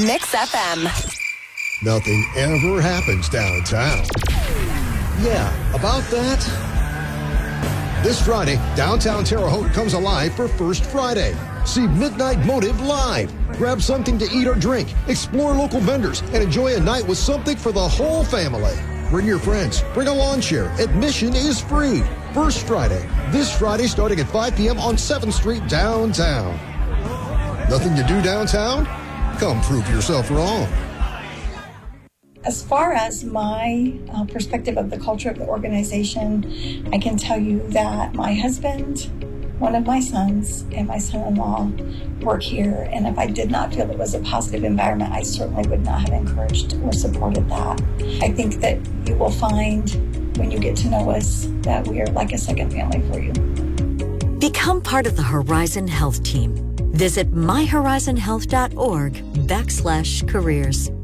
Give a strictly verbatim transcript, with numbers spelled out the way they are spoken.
Mix F M. Nothing ever happens downtown. Yeah, about that. This Friday, downtown Terre Haute comes alive for First Friday. See Midnight Motive live. Grab something to eat or drink, explore local vendors, and enjoy a night with something for the whole family. Bring your friends. Bring a lawn chair. Admission is free. First Friday. This Friday starting at five p.m. on seventh Street downtown. Nothing to do downtown? Come prove yourself wrong. As far as my uh, perspective of the culture of the organization, I can tell you that my husband, one of my sons, and my son-in-law work here. And if I did not feel it was a positive environment, I certainly would not have encouraged or supported that. I think that you will find when you get to know us that we are like a second family for you. Become part of the Horizon Health team. Visit my horizon health dot org backslash careers.